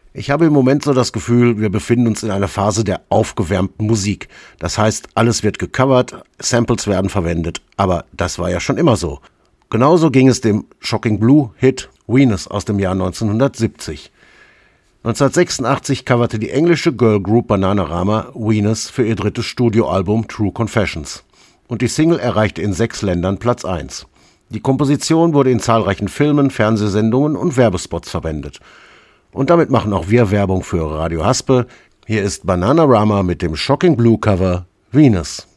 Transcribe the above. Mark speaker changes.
Speaker 1: Ich habe im Moment so das Gefühl, wir befinden uns in einer Phase der aufgewärmten Musik. Das heißt, alles wird gecovert, Samples werden verwendet, aber das war ja schon immer so. Genauso ging es dem Shocking Blue-Hit Venus aus dem Jahr 1970. 1986 coverte die englische Girlgroup Bananarama Venus für ihr drittes Studioalbum True Confessions. Und die Single erreichte in 6 Ländern Platz 1. Die Komposition wurde in zahlreichen Filmen, Fernsehsendungen und Werbespots verwendet. Und damit machen auch wir Werbung für Radio Haspe. Hier ist Bananarama mit dem Shocking Blue Cover Venus.